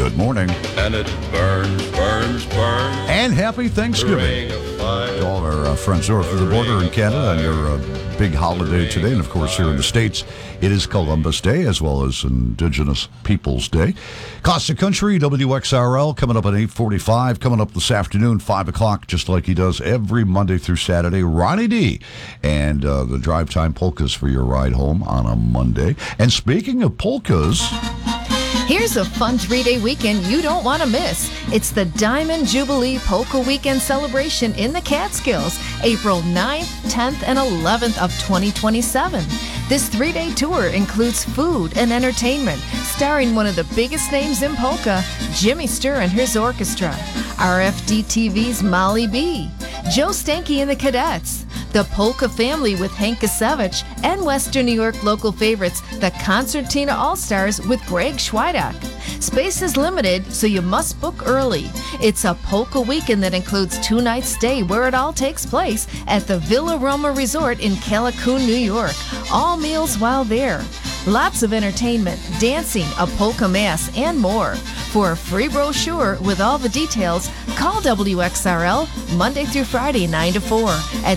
Good morning. And it burns, burns, burns. And happy Thanksgiving to all our friends north of the border in Canada on your big holiday today. And, of course, here in the States, it is Columbus Day as well as Indigenous Peoples Day. Costa Country, WXRL, coming up at 8:45. Coming up this afternoon, 5 o'clock, just like he does every Monday through Saturday, Ronnie D. And the drive time polkas for your ride home on a Monday. And speaking of polkas... Here's a fun 3-day weekend you don't want to miss. It's the Diamond Jubilee Polka Weekend celebration in the Catskills, April 9th, 10th, and 11th of 2027. This 3-day tour includes food and entertainment, starring one of the biggest names in polka, Jimmy Sturr and his orchestra, RFD TV's Molly B, Joe Stanky and the Cadets, the Polka Family with Hank Kasevich, and Western New York local favorites, the Concertina All-Stars with Greg Schweidak. Space is limited, so you must book early. It's a polka weekend that includes 2 nights stay where it all takes place at the Villa Roma Resort in Callicoon, New York. All meals while there. Lots of entertainment, dancing, a polka mass, and more. For a free brochure with all the details, call WXRL Monday through Friday 9 to 4 at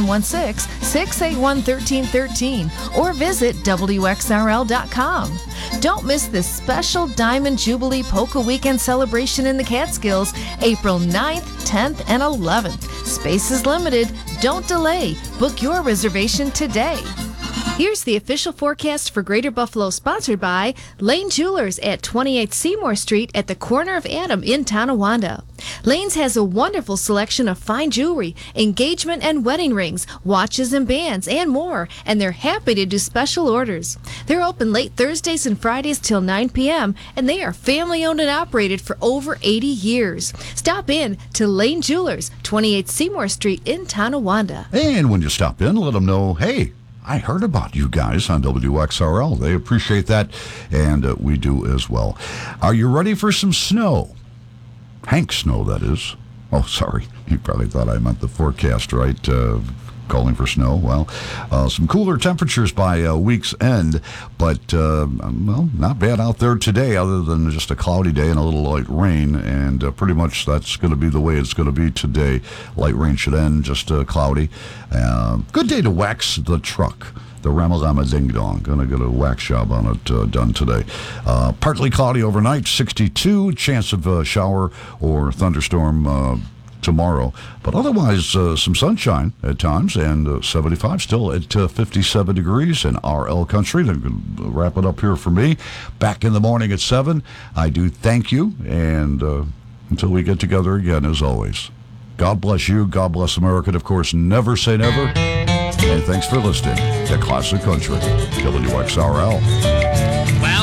716-681-1313 or visit WXRL.com. Don't miss this special Diamond Jubilee Polka Weekend celebration in the Catskills, April 9th, 10th, and 11th. Space is limited. Don't delay. Book your reservation today. Here's the official forecast for Greater Buffalo, sponsored by Lane Jewelers at 28 Seymour Street at the corner of Adam in Tonawanda. Lane's has a wonderful selection of fine jewelry, engagement and wedding rings, watches and bands, and more, and they're happy to do special orders. They're open late Thursdays and Fridays till 9 p.m., and they are family-owned and operated for over 80 years. Stop in to Lane Jewelers, 28 Seymour Street in Tonawanda. And when you stop in, let them know, hey, I heard about you guys on WXRL. They appreciate that, and we do as well. Are you ready for some snow? Hank snow, that is. Oh, sorry. You probably thought I meant the forecast, right? Calling for snow. Well, some cooler temperatures by week's end, but, well, not bad out there today other than just a cloudy day and a little light rain, and pretty much that's going to be the way it's going to be today. Light rain should end, just cloudy. Good day to wax the truck. The Ramalama Ding Dong. Going to get a wax job on it done today. Partly cloudy overnight, 62. Chance of a shower or thunderstorm tomorrow. But otherwise, some sunshine at times, and 75 still at 57 degrees in RL country. Then wrap it up here for me. Back in the morning at 7. I do thank you, and until we get together again, as always, God bless you, God bless America, and of course, never say never. And thanks for listening to Classic Country, WXRL.